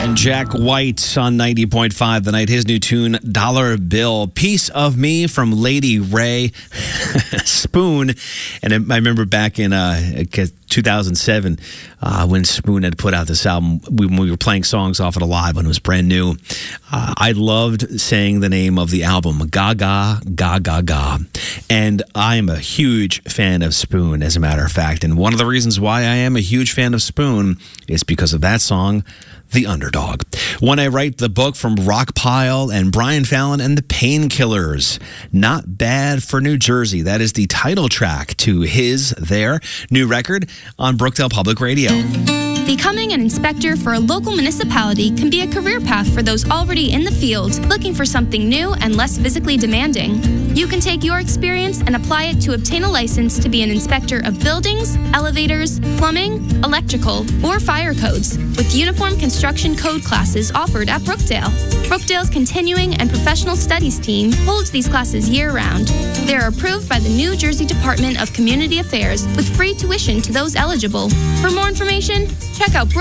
And Jack White on 90.5 The Night. His new tune, Dollar Bill. Piece of Me from Lady Ray. Spoon. And I remember back in 2007 when Spoon had put out this album, when we were playing songs off it live when it was brand new. I loved saying the name of the album, Gaga, Gaga, Gaga. And I am a huge fan of Spoon, as a matter of fact. And one of the reasons why I am a huge fan of Spoon is because of that song, The Underdog. When I write the book from Rockpile and Brian Fallon and the Painkillers, Not Bad for New Jersey. That is the title track to their new record on Brookdale Public Radio. Becoming an inspector for a local municipality can be a career path for those already in the field, looking for something new and less physically demanding. You can take your experience and apply it to obtain a license to be an inspector of buildings, elevators, plumbing, electrical, or fire codes, with uniform construction code classes offered at Brookdale. Brookdale's Continuing and Professional Studies team holds these classes year-round. They are approved by the New Jersey Department of Community Affairs with free tuition to those eligible. For more information, check out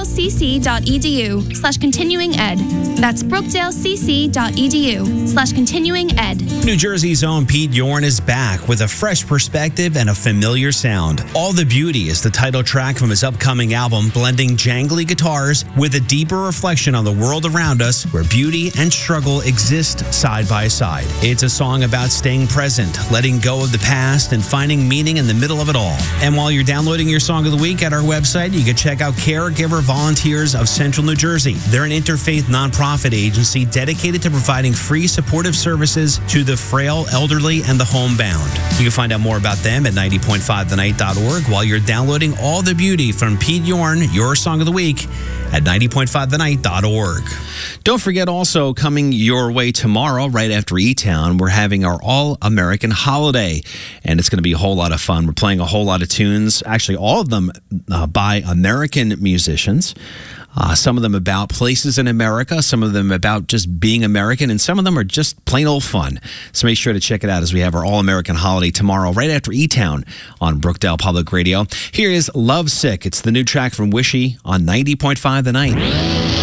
brookdalecc.edu/continuinged. That's brookdalecc.edu/continuinged. New Jersey's own Pete Yorn is back with a fresh perspective and a familiar sound. All the Beauty is the title track from his upcoming album, blending jangly guitars with a deeper reflection on the world around us where beauty and struggle exist side by side. It's a song about staying present, letting go of the past, and finding meaning in the middle of it all. And while you're downloading your Song of the Week at our website, you can check out Caregiver Volunteers of Central New Jersey. They're an interfaith nonprofit agency dedicated to providing free supportive services to the frail, elderly, and the homebound. You can find out more about them at 90.5thenight.org while you're downloading All the Beauty from Pete Yorn, your Song of the Week, at 90.5thenight.org. Don't forget, also coming your way tomorrow, right after E-Town, we're having our All-American Holiday, and it's going to be a whole lot of fun. We're playing a whole lot of tunes, actually all of them by American musicians. Some of them about places in America, some of them about just being American, and some of them are just plain old fun. So make sure to check it out as we have our All-American Holiday tomorrow, right after E-Town on Brookdale Public Radio. Here is Love Sick. It's the new track from Wishy on 90.5 The Night.